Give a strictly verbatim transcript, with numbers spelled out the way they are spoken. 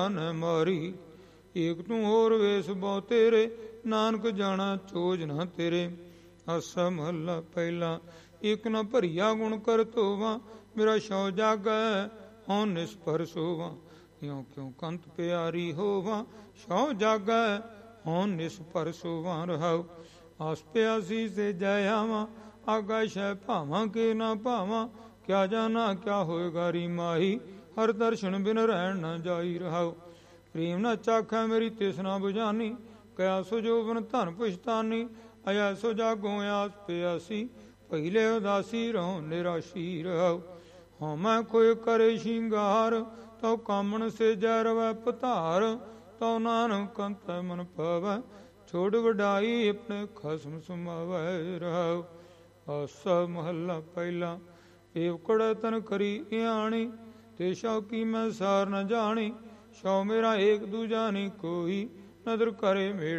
न मारी। एक तू होर वेस बहु तेरे, नानक जाना चोज न तेरे। आसा महला पहला। एक न भरिया गुण कर तोवा, मेरा शौ जागै हों निस्पर सोवा। यों क्यों कंत प्यारी होवा, शौ जागै हों निस्पर सोवा। रहाओ आस प्यासी से जय आवा, आगा शह भावां के ना भावां। क्या जाना क्या होएगा री माही, हर दर्शन बिन रहन न जाई। रहाओ प्रेम न चाखै मेरी तिसना बुझानी, कया सुजोबन धन पुछतानी। अया सो जागो आस प्यासी, पहले उदासी रहो निराशी। रहाओ हाँ मैं कोई करे शिंगार, तो कामन से जय रवै पधार। तो नानक कंत मन पावै, छोड़ वडाई अपने खसम सुमावै। रहाओ आसा महला पहला। एवकड़ तन करी इयाणी, ते शौ की मैं सार न जानी। शौ मेरा एक दूजा नहीं कोई, नदर करे मेड़